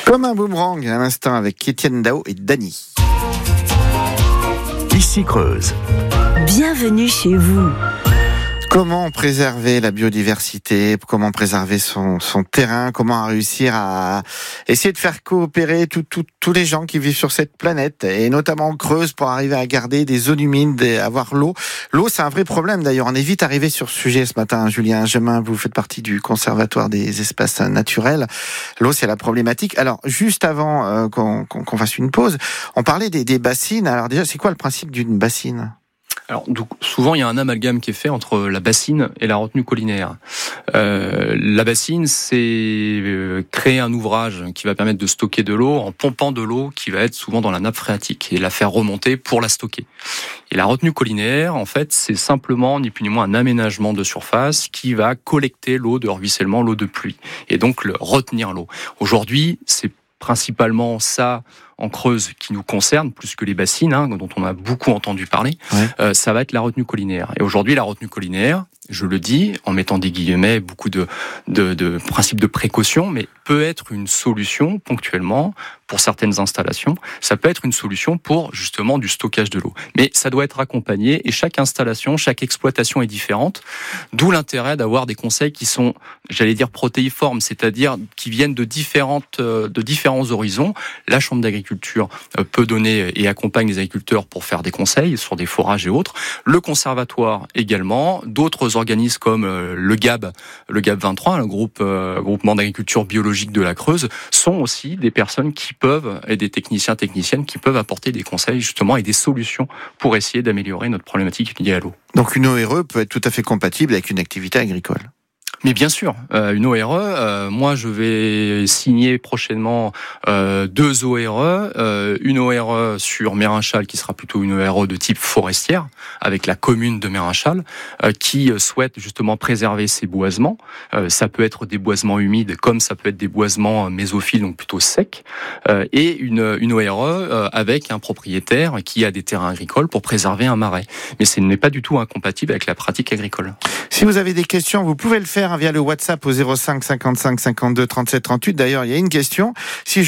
Comme un boomerang à l'instant avec Étienne Dao et Dany. Ici Creuse. Bienvenue chez vous. Comment préserver la biodiversité, comment préserver son terrain, comment réussir à essayer de faire coopérer tous les gens qui vivent sur cette planète, et notamment en Creuse, pour arriver à garder des zones humides et avoir l'eau. L'eau, c'est un vrai problème d'ailleurs. On est vite arrivé sur ce sujet ce matin. Julien Gemin, vous faites partie du Conservatoire des espaces naturels. L'eau, c'est la problématique. Alors, juste avant qu'on fasse une pause, on parlait des bassines. Alors déjà, c'est quoi le principe d'une bassine ? Alors, donc, souvent, il y a un amalgame qui est fait entre la bassine et la retenue collinaire. La bassine, c'est créer un ouvrage qui va permettre de stocker de l'eau en pompant de l'eau qui va être souvent dans la nappe phréatique et la faire remonter pour la stocker. Et la retenue collinaire, en fait, c'est simplement, ni plus ni moins, un aménagement de surface qui va collecter l'eau de ruissellement, l'eau de pluie, et donc retenir l'eau. Aujourd'hui, c'est principalement ça en Creuse qui nous concerne, plus que les bassines, dont on a beaucoup entendu parler. Ouais. Ça va être la retenue collinaire. Et aujourd'hui, la retenue collinaire, je le dis en mettant des guillemets, beaucoup de principes de précaution, mais peut être une solution ponctuellement pour certaines installations. Ça peut être une solution pour justement du stockage de l'eau. Mais ça doit être accompagné, et chaque installation, chaque exploitation est différente. D'où l'intérêt d'avoir des conseils qui sont, j'allais dire, protéiformes, c'est-à-dire qui viennent de différents horizons. La Chambre d'agriculture peut donner et accompagne les agriculteurs pour faire des conseils sur des forages et autres. Le conservatoire également, d'autres organismes comme le GAB 23, le groupement d'agriculture biologique de la Creuse, sont aussi des personnes qui peuvent, et des techniciennes qui peuvent apporter des conseils justement et des solutions pour essayer d'améliorer notre problématique liée à l'eau. Donc une ORE peut être tout à fait compatible avec une activité agricole. Mais bien sûr, une ORE, moi je vais signer prochainement 2 ORE, une ORE sur Mérinchal qui sera plutôt une ORE de type forestière, avec la commune de Mérinchal, qui souhaite justement préserver ses boisements. Ça peut être des boisements humides comme ça peut être des boisements mésophiles, donc plutôt secs, et une ORE avec un propriétaire qui a des terrains agricoles pour préserver un marais. Mais ce n'est pas du tout incompatible avec la pratique agricole. Si vous avez des questions, vous pouvez le faire via le WhatsApp au 05 55 52 37 38. D'ailleurs, il y a une question. Si